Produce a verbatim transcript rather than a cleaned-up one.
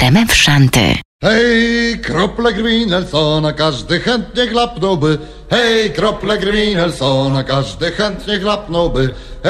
R M F Szanty. Hej, krople krwi Nelsona, każdy chętnie chlapnąłby. Hej, krople krwi Nelsona, każdy chętnie chlapnąłby.